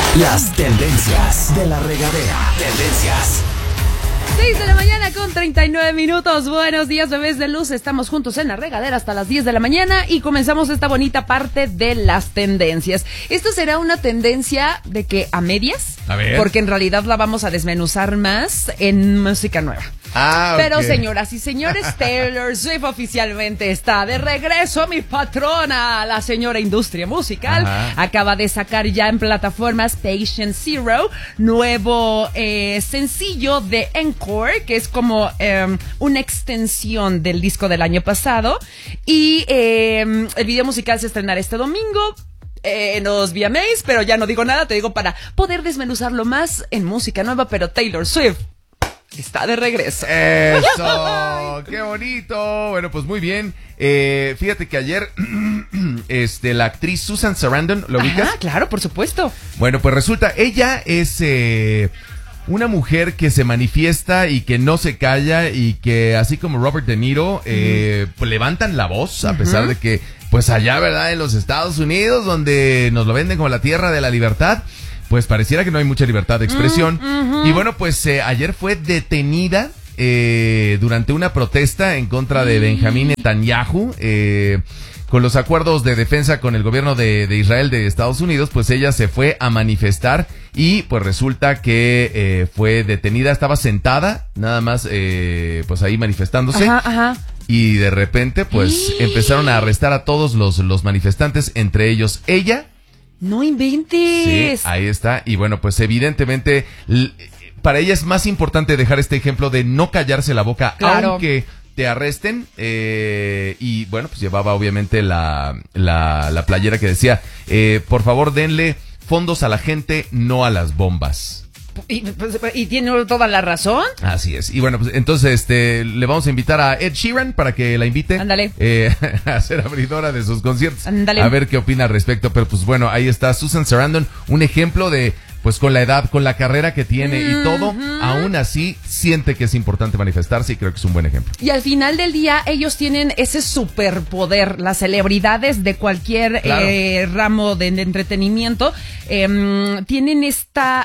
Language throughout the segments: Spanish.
Las tendencias de la regadera. Tendencias. 6 de la mañana con 39 minutos. Buenos días, bebés de luz. Estamos juntos en la regadera hasta las 10 de la mañana y comenzamos esta bonita parte de las tendencias. Esto será una tendencia de que a medias, a ver, porque en realidad la vamos a desmenuzar más en música nueva. Pero okay. Señoras y señores, Taylor Swift oficialmente está de regreso. Mi patrona, la señora industria musical, acaba de sacar ya en plataformas Patient Zero, nuevo sencillo de Encore, que es como una extensión del disco del año pasado. Y el video musical se estrenará este domingo en los VMAs, pero ya no digo nada, te digo para poder desmenuzarlo más en música nueva, pero Taylor Swift está de regreso. ¡Eso! ¡Qué bonito! Bueno, pues muy bien. Fíjate que ayer la actriz Susan Sarandon, ¿lo ubicas? Ah, claro, por supuesto. Bueno, pues resulta, ella es una mujer que se manifiesta y que no se calla y que, así como Robert De Niro, pues levantan la voz, a pesar de que, pues allá, ¿verdad? En los Estados Unidos, donde nos lo venden como la tierra de la libertad, pues pareciera que no hay mucha libertad de expresión. Y bueno, pues ayer fue detenida durante una protesta en contra de Benjamín Netanyahu, con los acuerdos de defensa con el gobierno de Israel de Estados Unidos. Pues ella se fue a manifestar y pues resulta que fue detenida. Estaba sentada nada más pues ahí manifestándose. Y de repente pues empezaron a arrestar a todos los manifestantes, entre ellos ella. ¡No inventes! Sí, ahí está. Y bueno, pues evidentemente para ella es más importante dejar este ejemplo de no callarse la boca, claro, aunque te arresten. Y bueno, pues llevaba obviamente la playera que decía, por favor denle fondos a la gente, no a las bombas. ¿Y tiene toda la razón? Así es. Y bueno, pues entonces le vamos a invitar a Ed Sheeran para que la invite. Ándale. A ser abridora de sus conciertos. Ándale. A ver qué opina al respecto. Pero pues bueno, ahí está Susan Sarandon, un ejemplo de, pues con la edad, con la carrera que tiene y todo, aún así siente que es importante manifestarse y creo que es un buen ejemplo. Y al final del día ellos tienen ese superpoder, las celebridades de cualquier ramo de entretenimiento tienen esta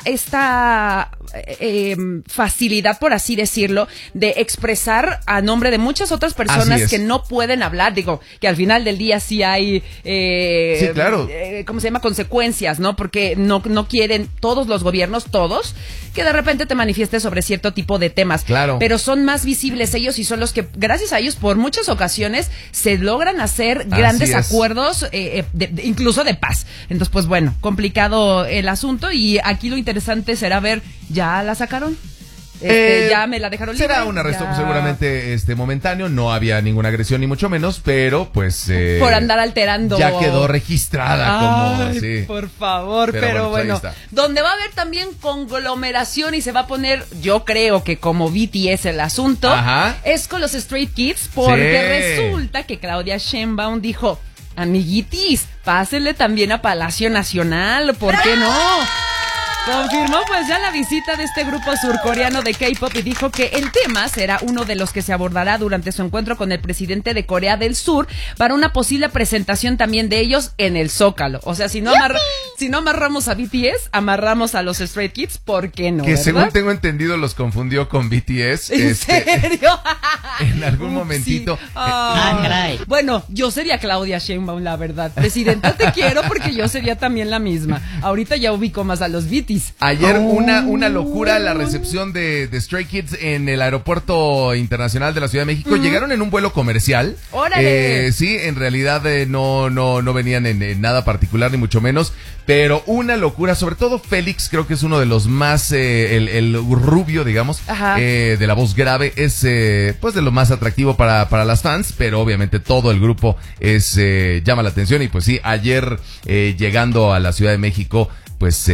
facilidad, por así decirlo, de expresar a nombre de muchas otras personas que no pueden hablar. Digo, que al final del día sí hay sí, claro. ¿cómo se llama? Consecuencias, ¿no? Porque no quieren todos los gobiernos, todos, que de repente te manifiestes sobre cierto tipo de temas. Claro. Pero son más visibles ellos y son los que, gracias a ellos, por muchas ocasiones, se logran hacer grandes acuerdos, incluso de paz. Entonces, pues bueno, complicado el asunto y aquí lo interesante será ver, ¿ya la sacaron? Ya me la dejaron libre. Será un arresto seguramente momentáneo, no había ninguna agresión ni mucho menos, pero pues por andar alterando. Ya quedó registrada como así. Por favor, pero bueno, donde va a haber también conglomeración y se va a poner, yo creo que como BTS el asunto, es con los Stray Kids, porque resulta que Claudia Sheinbaum dijo, amiguitis, pásenle también a Palacio Nacional, ¿por qué no? Confirmó pues ya la visita de este grupo surcoreano de K-pop y dijo que el tema será uno de los que se abordará durante su encuentro con el presidente de Corea del Sur para una posible presentación también de ellos en el Zócalo. O sea, si no amarramos a BTS, amarramos a los Stray Kids, ¿por qué no? Que ¿verdad? según tengo entendido los confundió con BTS. ¿En serio? En algún momentito. Caray. Bueno, yo sería Claudia Sheinbaum, la verdad. Presidenta, te quiero porque yo sería también la misma. Ahorita ya ubico más a los BTS. Ayer una locura la recepción de Stray Kids en el Aeropuerto Internacional de la Ciudad de México. Llegaron en un vuelo comercial. ¡Órale! Sí, en realidad no venían en nada particular ni mucho menos, pero una locura, sobre todo Félix, creo que es uno de los más, el rubio, digamos, de la voz grave, es pues de lo más atractivo para las fans, pero obviamente todo el grupo llama la atención y pues sí, ayer llegando a la Ciudad de México, pues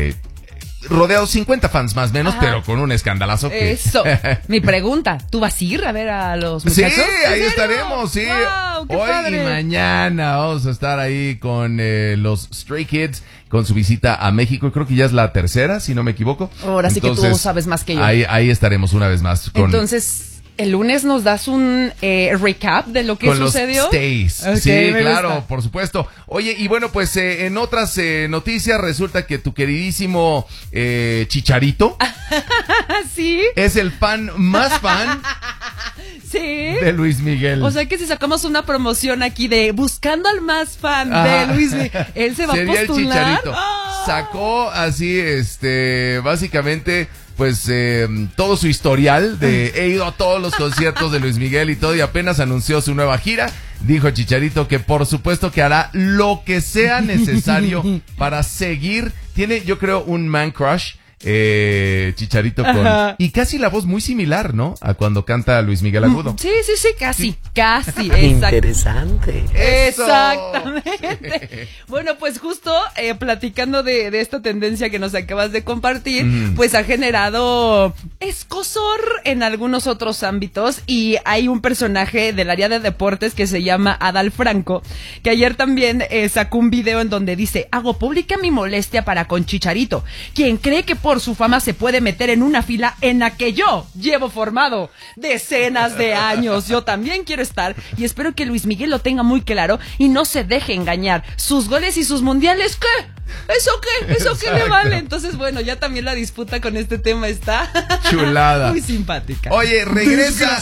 rodeado 50 fans más o menos, pero con un escandalazo. Eso. Mi pregunta, ¿tú vas a ir a ver a los muchachos? Sí, ahí estaremos, sí. Wow, qué hoy padre. Y mañana vamos a estar ahí con los Stray Kids, con su visita a México. Creo que ya es la tercera, si no me equivoco. Ahora sí que tú sabes más que yo. Ahí estaremos una vez más. Entonces, el lunes nos das un recap de lo que con sucedió. Los stays. Okay, sí, claro, gusta. Por supuesto. Oye, y bueno, pues en otras noticias resulta que tu queridísimo Chicharito ¿Sí? es el fan más fan ¿Sí? de Luis Miguel. O sea que si sacamos una promoción aquí de buscando al más fan de Luis Miguel, él se va a postular. Sería el Chicharito. Sacó así, básicamente, pues todo su historial de he ido a todos los conciertos de Luis Miguel y todo, y apenas anunció su nueva gira. Dijo Chicharito que por supuesto que hará lo que sea necesario para seguir. Tiene, yo creo, un man crush. Chicharito con y casi la voz muy similar, ¿no? A cuando canta Luis Miguel Agudo. Sí, casi. Interesante. Exactamente. Bueno, pues justo platicando de esta tendencia que nos acabas de compartir, pues ha generado escozor en algunos otros ámbitos, y hay un personaje del área de deportes que se llama Adal Franco, que ayer también sacó un video en donde dice: hago pública mi molestia para con Chicharito, quien cree que por su fama se puede meter en una fila en la que yo llevo formado decenas de años. Yo también quiero estar, y espero que Luis Miguel lo tenga muy claro y no se deje engañar. Sus goles y sus mundiales, ¿qué? ¿Eso qué le vale? Entonces, bueno, ya también la disputa con este tema está chulada, muy simpática. Oye, regresa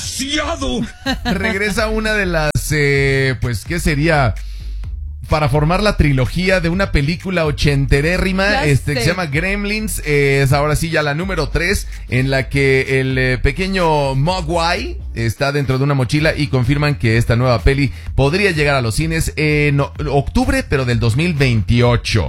una de las pues, ¿qué sería? Para formar la trilogía de una película ochenterérrima que se llama Gremlins. Es ahora sí ya la número 3, en la que el pequeño Mogwai está dentro de una mochila, y confirman que esta nueva peli podría llegar a los cines en octubre, pero del 2028.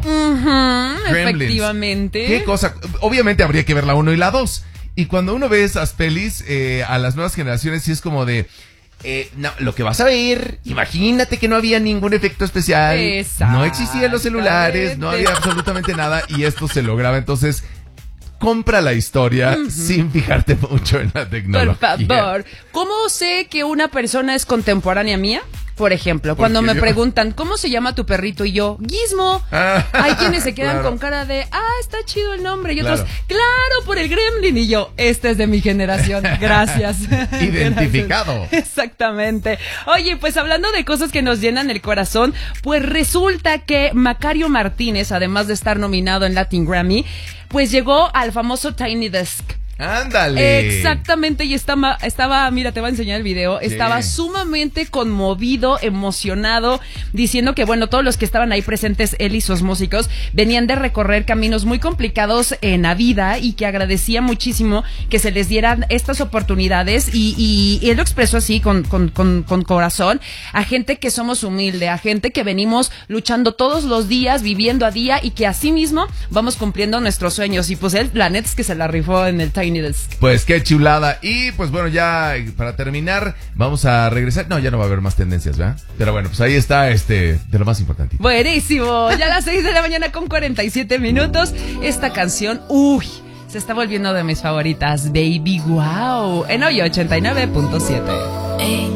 Efectivamente. ¿Qué cosa? Obviamente habría que ver la 1 y la 2. Y cuando uno ve esas pelis, a las nuevas generaciones sí es como de... no, lo que vas a ver, imagínate que no había ningún efecto especial, no existían los celulares, no había absolutamente nada, y esto se lograba. Entonces, compra la historia sin fijarte mucho en la tecnología. Por favor. ¿Cómo sé que una persona es contemporánea mía? Por ejemplo, cuando me preguntan, ¿cómo se llama tu perrito? Y yo, Gizmo. Hay quienes se quedan con cara de, está chido el nombre. Y otros, claro, por el Gremlin. Y yo, este es de mi generación. Gracias. Identificado. Gracias. Exactamente. Oye, pues hablando de cosas que nos llenan el corazón, pues resulta que Macario Martínez, además de estar nominado en Latin Grammy, pues llegó al famoso Tiny Desk. ¡Ándale! Exactamente, y estaba, mira, te voy a enseñar el video, estaba sumamente conmovido, emocionado, diciendo que, bueno, todos los que estaban ahí presentes, él y sus músicos, venían de recorrer caminos muy complicados en la vida, y que agradecía muchísimo que se les dieran estas oportunidades, y él lo expresó así, con corazón, a gente que somos humilde, a gente que venimos luchando todos los días, viviendo a día, y que así mismo vamos cumpliendo nuestros sueños. Y pues él, la neta es que se la rifó en el Tiny Desk. Pues qué chulada. Y pues bueno, ya para terminar, vamos a regresar. No, ya no va a haber más tendencias, ¿verdad? Pero bueno, pues ahí está de lo más importante. Buenísimo. Ya a las 6 de la mañana con 47 minutos. Esta canción, se está volviendo de mis favoritas. Baby, wow. En hoy 89.7.